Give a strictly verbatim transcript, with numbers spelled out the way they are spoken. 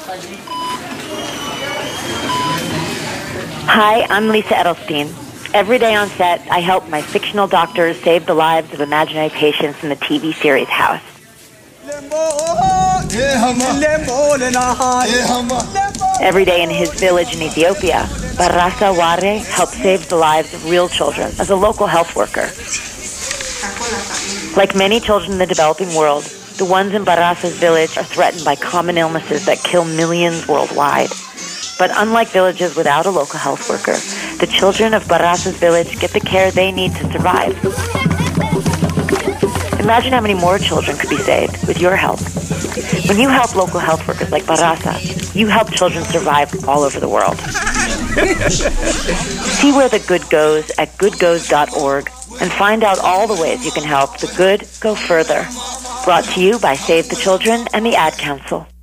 Hi, I'm Lisa Edelstein. Every day on set, I help my fictional doctors save the lives of imaginary patients in the T V series House. Every day in his village in Ethiopia, Barasa Ware helps save the lives of real children as a local health worker. Like many children in the developing world, the ones in Barasa's village are threatened by common illnesses that kill millions worldwide. But unlike villages without a local health worker, the children of Barasa's village get the care they need to survive. Imagine how many more children could be saved with your help. When you help local health workers like Barasa, you help children survive all over the world. See where the good goes at good goes dot org and find out all the ways you can help the good go further. Brought to you by Save the Children and the Ad Council.